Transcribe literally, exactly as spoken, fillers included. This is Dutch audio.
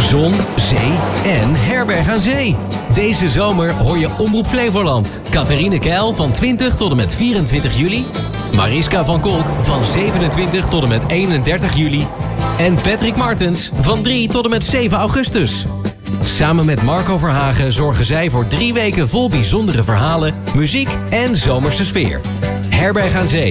Zon, zee en herberg aan zee. Deze zomer hoor je Omroep Flevoland. Catharine Keil van twintig tot en met vierentwintig juli. Mariska van Kolk van zevenentwintig tot en met eenendertig juli. En Patrick Martens van drie tot en met zeven augustus. Samen met Marco Verhagen zorgen zij voor drie weken vol bijzondere verhalen, muziek en zomerse sfeer. Herberg aan Zee